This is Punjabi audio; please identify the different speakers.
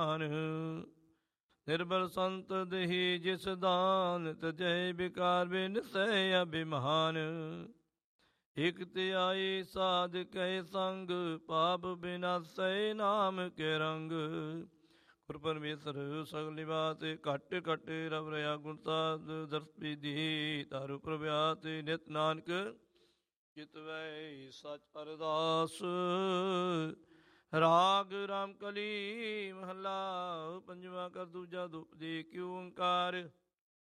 Speaker 1: ਨਿਰਬਲ ਸੰਤ ਦੇਹੀ ਜਿਸ ਦਾਨ, ਤਜੈ ਵਿਕਾਰ ਬਿਨਸੈ ਅਭਿਮਾਨ। ਇਕ ਧਿਆਈ ਸਾਧ ਕੈ ਸੰਗ, ਪਾਪ ਬਿਨਾਸੈ ਨਾਮ ਕੇ ਰੰਗ। ਗੁਰ ਪਰਮੇਸ਼ਰ ਸਗਲੀ ਬਾਤ ਘਟ ਘਟ ਰਵ ਰਿਆ ਗੁਣ ਸਾਧ ਦਰਸ ਪੀਧੀ। ਤਾਰੂ ਪ੍ਰਭਿਆਤ ਨਿਤ ਨਾਨਕ ਚਿਤਵੈ ਸਚ ਅਰਦਾਸ। ਰਾਗ ਰਾਮ ਕਲੀ ਮਹੱਲਾ ਪੰਜਵਾ। ਕਰ ਦੂਜਾ ਦੁਪਦੀ ਕਿਉ ਓੰਕਾਰ।